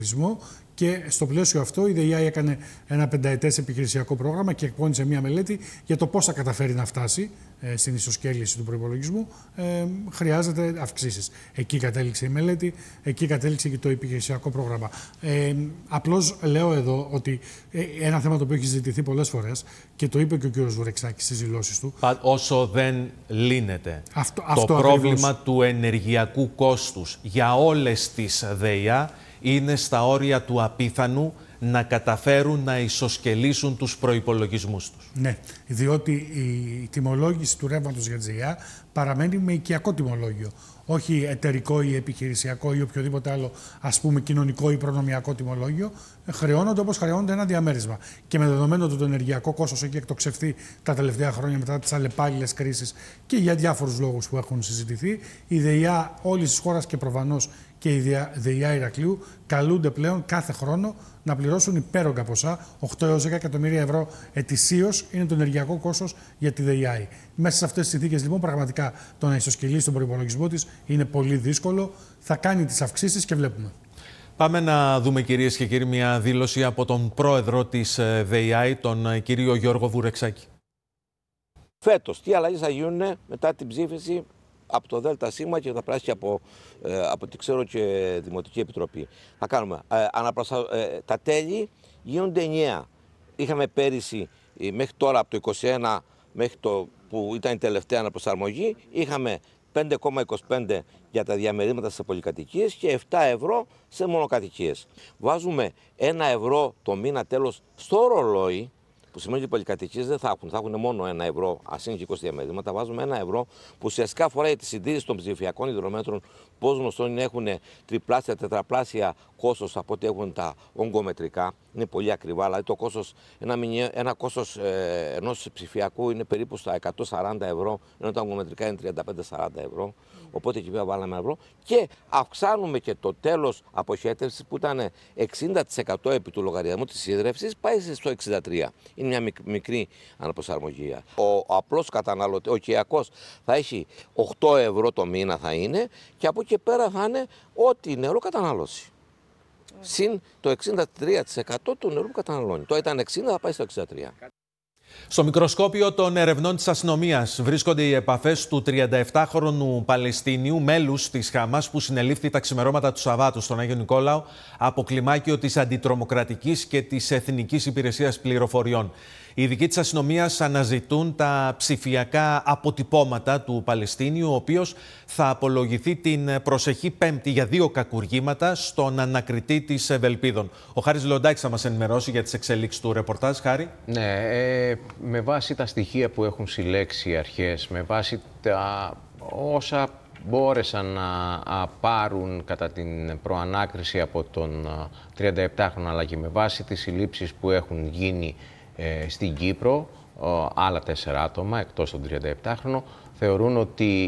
Και στο πλαίσιο αυτό η ΔΕΙΑ έκανε ένα πενταετές επιχειρησιακό πρόγραμμα και εκπώνησε μια μελέτη για το πώς θα καταφέρει να φτάσει στην ισοσκέληση του προϋπολογισμού. Χρειάζεται αυξήσεις. Εκεί κατέληξε η μελέτη, εκεί κατέληξε και το επιχειρησιακό πρόγραμμα. Απλώς λέω εδώ ότι ένα θέμα το οποίο έχει συζητηθεί πολλές φορές και το είπε και ο κ. Βουρεξάκης στις δηλώσεις του. Όσο δεν λύνεται το πρόβλημα ακριβώς του ενεργειακού κόστους για όλες τις ΔΕΙΑ, είναι στα όρια του απίθανου να καταφέρουν να ισοσκελίσουν τους προϋπολογισμούς τους. Ναι, διότι η τιμολόγηση του ρεύματος για τις ΔΕΙΑ παραμένει με οικιακό τιμολόγιο. Όχι εταιρικό ή επιχειρησιακό ή οποιοδήποτε άλλο, ας πούμε, κοινωνικό ή προνομιακό τιμολόγιο. Χρεώνονται όπως χρεώνονται ένα διαμέρισμα. Και με δεδομένο ότι το ενεργειακό κόστος έχει εκτοξευθεί τα τελευταία χρόνια μετά τις αλλεπάλληλες κρίσεις και για διάφορους λόγους που έχουν συζητηθεί, η ΔΕΙΑ όλης της χώρας και προφανώς και η ΔΕΙΑ Ηρακλείου καλούνται πλέον κάθε χρόνο να πληρώσουν υπέρογκα ποσά, 8 έως 10 εκατομμύρια ευρώ ετησίως είναι το ενεργειακό κόστος για τη ΔΕΙΑ. Μέσα σε αυτές τις συνθήκες, λοιπόν, πραγματικά το να ισοσκελίσει τον προϋπολογισμό της είναι πολύ δύσκολο. Θα κάνει τις αυξήσεις και βλέπουμε. Πάμε να δούμε, κυρίες και κύριοι, μια δήλωση από τον πρόεδρο της ΔΕΙΑ, τον κύριο Γιώργο Βουρεξάκη. Φέτος, τι αλλαγές θα γίνουν μετά την ψήφιση από το ΔΣ και θα πράσει από ό,τι ξέρω και Δημοτική Επιτροπή. Θα κάνουμε. Τα τέλη γίνονται 9. Είχαμε πέρυσι μέχρι τώρα από το 21 μέχρι το που ήταν η τελευταία αναπροσαρμογή, είχαμε 5,25 για τα διαμερίσματα σε πολυκατοικίες και 7 ευρώ σε μονοκατοικίες. Βάζουμε 1 ευρώ το μήνα τέλος στο ρολόι, που σημαίνει ότι οι πολυκατοικίες δεν θα έχουν μόνο 1 ευρώ, ας είναι και 20 διαμερίσματα. Βάζουμε 1 ευρώ που ουσιαστικά αφορά τη συντήρηση των ψηφιακών υδρομέτρων, που ως γνωστόν έχουν τριπλάσια, τετραπλάσια κόστος από ό,τι έχουν τα ογκομετρικά. Είναι πολύ ακριβά, δηλαδή το κόστος, ένα κόστος ενός ψηφιακού είναι περίπου στα 140 ευρώ, ενώ τα ογκομετρικά είναι 35-40 ευρώ. Οπότε εκεί πέρα βάλαμε 1 ευρώ και αυξάνουμε και το τέλος αποχέτευσης που ήταν 60% επί του λογαριασμού της ίδρυυσης, πάει στο 63%. Είναι μια μικρή αναπροσαρμογή. Ο απλός καταναλωτής, ο οικιακός, θα έχει 8 ευρώ το μήνα θα είναι και από εκεί πέρα θα είναι ό,τι νερό καταναλώσει. Συν το 63% του νερού που καταναλώνει. Το ήταν 60, θα πάει στο 63%. Στο μικροσκόπιο των ερευνών της αστυνομίας βρίσκονται οι επαφές του 37χρονου Παλαιστίνιου, μέλους της Χαμάς, που συνελήφθη τα ξημερώματα του Σαββάτου στον Άγιο Νικόλαο από κλιμάκιο της Αντιτρομοκρατικής και της Εθνικής Υπηρεσίας Πληροφοριών. Οι ειδικοί της αστυνομίας αναζητούν τα ψηφιακά αποτυπώματα του Παλαιστίνιου, ο οποίος θα απολογηθεί την προσεχή Πέμπτη για 2 κακουργήματα στον ανακριτή της Ευελπίδων. Ο Χάρης Λοντάκης θα μας ενημερώσει για τις εξελίξεις του ρεπορτάζ. Χάρη. Ναι, με βάση τα στοιχεία που έχουν συλλέξει οι αρχές, με βάση τα όσα μπόρεσαν να πάρουν κατά την προανάκριση από τον 37χρονο, αλλά και με βάση τις συλλήψεις που έχουν γίνει στην Κύπρο, άλλα 4 άτομα εκτός των 37χρονο, θεωρούν ότι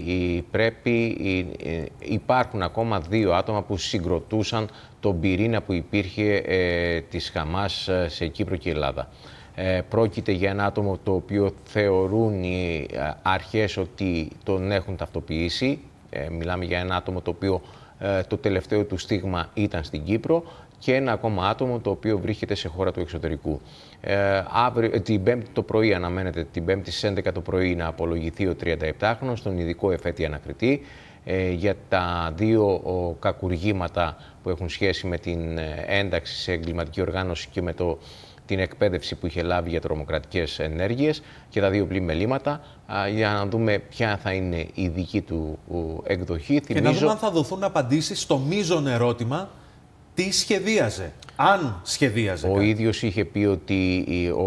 υπάρχουν ακόμα 2 άτομα που συγκροτούσαν τον πυρήνα που υπήρχε της Χαμάς σε Κύπρο και Ελλάδα. Πρόκειται για ένα άτομο το οποίο θεωρούν οι αρχές ότι τον έχουν ταυτοποιήσει. Μιλάμε για ένα άτομο το οποίο το τελευταίο του στίγμα ήταν στην Κύπρο και ένα ακόμα άτομο το οποίο βρίσκεται σε χώρα του εξωτερικού. Την Πέμπτη το πρωί αναμένεται, την Πέμπτη στις 11 το πρωί, να απολογηθεί ο 37χρονος στον ειδικό εφέτη ανακριτή για τα 2 κακουργήματα που έχουν σχέση με την ένταξη σε εγκληματική οργάνωση και με την εκπαίδευση που είχε λάβει για τρομοκρατικές ενέργειες και τα 2 πλημελήματα, για να δούμε ποια θα είναι η δική του εκδοχή. Και να δούμε αν θα δοθούν απαντήσεις στο μείζον ερώτημα τι σχεδίαζε, αν σχεδίαζε. Ο ίδιος είχε πει ότι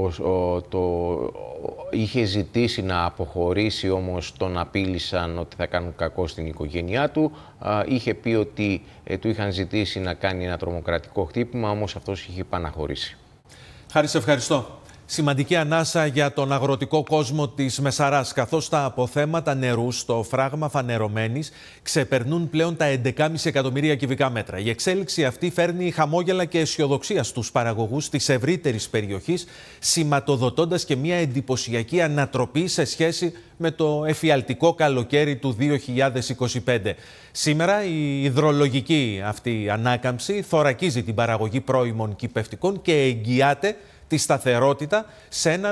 είχε ζητήσει να αποχωρήσει, όμως τον απείλησαν ότι θα κάνουν κακό στην οικογένειά του. Είχε πει ότι του είχαν ζητήσει να κάνει ένα τρομοκρατικό χτύπημα, όμως αυτός είχε επαναχωρήσει. Χάρη, σε ευχαριστώ. Σημαντική ανάσα για τον αγροτικό κόσμο της Μεσαράς, καθώς τα αποθέματα νερού στο φράγμα Φανερωμένης ξεπερνούν πλέον τα 11,5 εκατομμύρια κυβικά μέτρα. Η εξέλιξη αυτή φέρνει χαμόγελα και αισιοδοξία στους παραγωγούς της ευρύτερης περιοχής, σηματοδοτώντας και μια εντυπωσιακή ανατροπή σε σχέση με το εφιαλτικό καλοκαίρι του 2025. Σήμερα η υδρολογική αυτή ανάκαμψη θωρακίζει την παραγωγή πρώιμων κυπευτικών και εγγυάται τη σταθερότητα σε έναν